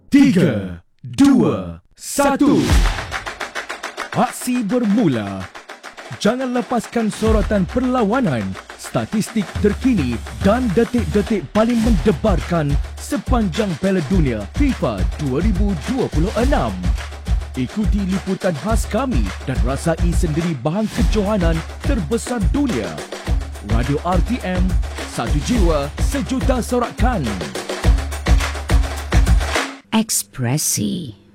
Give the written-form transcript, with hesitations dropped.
3, 2, 1. Aksi bermula. Jangan lepaskan sorotan perlawanan, statistik terkini dan detik-detik paling mendebarkan sepanjang Piala Dunia FIFA 2026. Ikuti liputan khas kami dan rasai sendiri bahan kejohanan terbesar dunia. Radio RTM, satu jiwa, sejuta sorakan. Ekspresi.